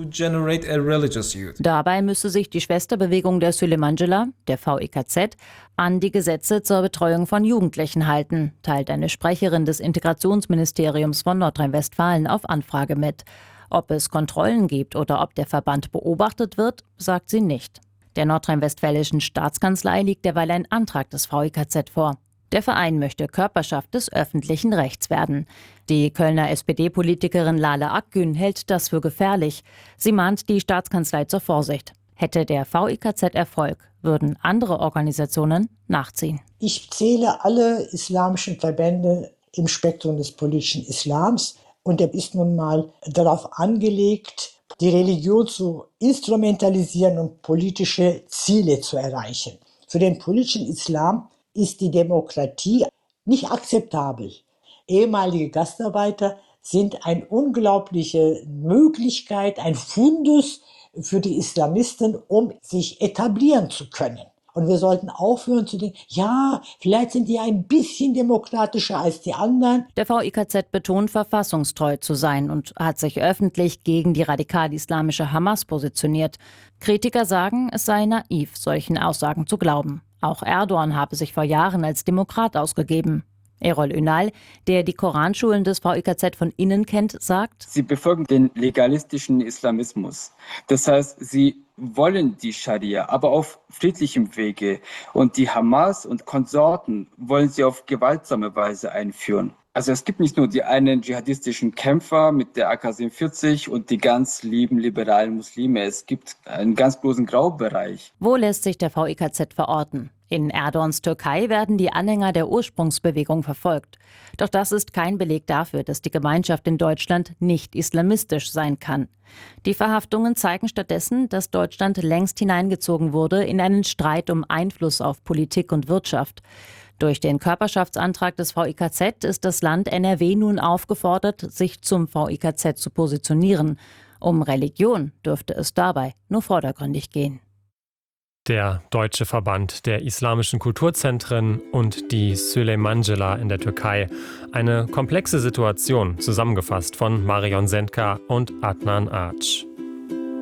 Dabei müsse sich die Schwesterbewegung der Süleymancılar, der VIKZ, an die Gesetze zur Betreuung von Jugendlichen halten, teilt eine Sprecherin des Integrationsministeriums von Nordrhein-Westfalen auf Anfrage mit. Ob es Kontrollen gibt oder ob der Verband beobachtet wird, sagt sie nicht. Der nordrhein-westfälischen Staatskanzlei liegt derweil ein Antrag des VIKZ vor. Der Verein möchte Körperschaft des öffentlichen Rechts werden. Die Kölner SPD-Politikerin Lale Akgün hält das für gefährlich. Sie mahnt die Staatskanzlei zur Vorsicht. Hätte der VIKZ Erfolg, würden andere Organisationen nachziehen. Ich zähle alle islamischen Verbände im Spektrum des politischen Islams. Und er ist nun mal darauf angelegt, die Religion zu instrumentalisieren und politische Ziele zu erreichen. Für den politischen Islam ist die Demokratie nicht akzeptabel. Ehemalige Gastarbeiter sind eine unglaubliche Möglichkeit, ein Fundus für die Islamisten, um sich etablieren zu können. Und wir sollten aufhören zu denken, ja, vielleicht sind die ein bisschen demokratischer als die anderen. Der VIKZ betont, verfassungstreu zu sein und hat sich öffentlich gegen die radikal-islamische Hamas positioniert. Kritiker sagen, es sei naiv, solchen Aussagen zu glauben. Auch Erdoğan habe sich vor Jahren als Demokrat ausgegeben. Erol Ünal, der die Koranschulen des VIKZ von innen kennt, sagt: Sie befolgen den legalistischen Islamismus. Das heißt, sie wollen die Scharia, aber auf friedlichem Wege. Und die Hamas und Konsorten wollen sie auf gewaltsame Weise einführen. Also es gibt nicht nur die einen dschihadistischen Kämpfer mit der AK-47 und die ganz lieben liberalen Muslime. Es gibt einen ganz großen Graubereich. Wo lässt sich der VIKZ verorten? In Erdogans Türkei werden die Anhänger der Ursprungsbewegung verfolgt. Doch das ist kein Beleg dafür, dass die Gemeinschaft in Deutschland nicht islamistisch sein kann. Die Verhaftungen zeigen stattdessen, dass Deutschland längst hineingezogen wurde in einen Streit um Einfluss auf Politik und Wirtschaft. Durch den Körperschaftsantrag des VIKZ ist das Land NRW nun aufgefordert, sich zum VIKZ zu positionieren. Um Religion dürfte es dabei nur vordergründig gehen. Der Deutsche Verband der Islamischen Kulturzentren und die Süleymancılar in der Türkei. Eine komplexe Situation, zusammengefasst von Marion Sendka und Adnan Ağaç.